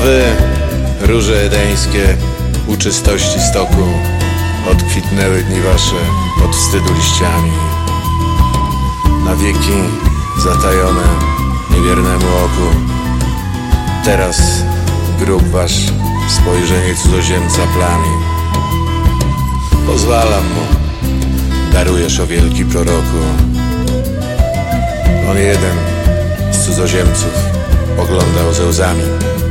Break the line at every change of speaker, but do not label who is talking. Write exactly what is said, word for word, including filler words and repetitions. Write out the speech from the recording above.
wy, róże edeńskie, uczystości stoku, odkwitnęły dni wasze od wstydu liściami. Na wieki zatajone niewiernemu oku, teraz grób wasz spojrzenie cudzoziemca plami. Pozwalam mu, darujesz o wielki proroku. On jeden z cudzoziemców oglądał ze łzami.